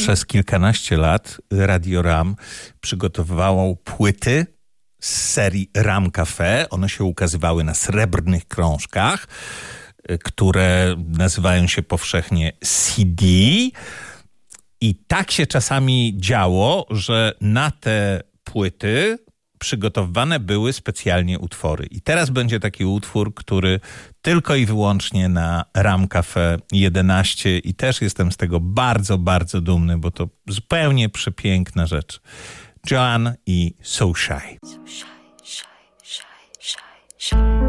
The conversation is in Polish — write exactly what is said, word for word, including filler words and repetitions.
Przez kilkanaście lat Radio Ram przygotowywało płyty z serii Ram Café. One się ukazywały na srebrnych krążkach, które nazywają się powszechnie C D. I tak się czasami działo, że na te płyty przygotowywane były specjalnie utwory. I teraz będzie taki utwór, który tylko i wyłącznie na Ram Café jedenaście i też jestem z tego bardzo, bardzo dumny, bo to zupełnie przepiękna rzecz. Joanne i So Shy. So shy, shy, shy, shy, shy.